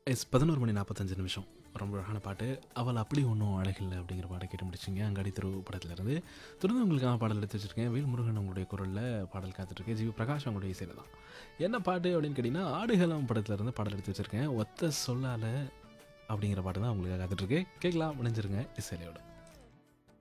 11 மணி 45 நிமிஷம். ரொம்ப அழகான பாட்டு. அவள் அப்படி ஒன்றும் அழகில்லை அப்படிங்கிற பாட்டை கேட்டு முடிச்சிங்க. அங்காடி தெரு படத்துலேருந்து. தொடர்ந்து உங்களுக்காக பாடல் எடுத்து வச்சுருக்கேன். வேல்முருகன் உங்களுடைய குரலில் பாடல் காத்துட்ருக்கேன். ஜிவி பிரகாஷ் அவங்களுடைய இசையில் தான். என்ன பாட்டு அப்படின்னு கேட்டிங்கன்னா, ஆடுகளம் படத்துலேருந்து பாடல் எடுத்து வச்சுருக்கேன். ஒத்த சொல்லால அப்படிங்கிற பாட்டு தான் உங்களுக்காக காத்துட்ருக்கு. கேட்கலாம், முடிஞ்சிருங்க இசையிலையோட.